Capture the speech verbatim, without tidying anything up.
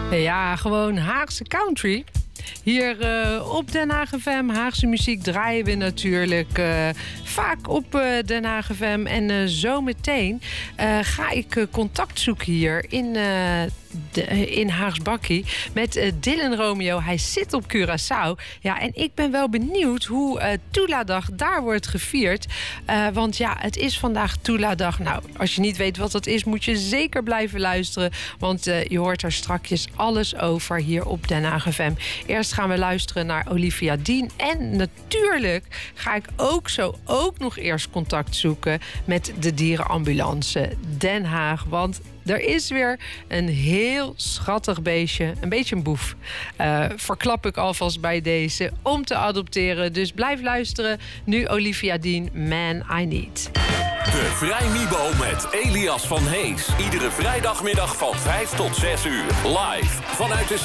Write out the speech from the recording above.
Ja, gewoon Haagse country. Hier uh, op Den Haag F M, Haagse muziek draaien we natuurlijk uh, vaak op uh, Den Haag F M. En uh, zometeen uh, ga ik uh, contact zoeken hier in, uh, de, in Haags Bakkie met uh, Dylan Romeo. Hij zit op Curaçao. Ja, en ik ben wel benieuwd hoe uh, Tula-dag daar wordt gevierd. Uh, want ja, het is vandaag Tula-dag. Nou, als je niet weet wat dat is, moet je zeker blijven luisteren. Want uh, je hoort er strakjes alles over hier op Den Haag F M. Eerst gaan we luisteren naar Olivia Dean. En natuurlijk ga ik ook zo ook nog eerst contact zoeken met de dierenambulance Den Haag. Want er is weer een heel schattig beestje, een beetje een boef. Uh, verklap ik alvast bij deze, om te adopteren. Dus blijf luisteren. Nu Olivia Dean, Man I Need. De Vrijmibo met Elias van Hees. Iedere vrijdagmiddag van vijf tot zes uur. Live vanuit de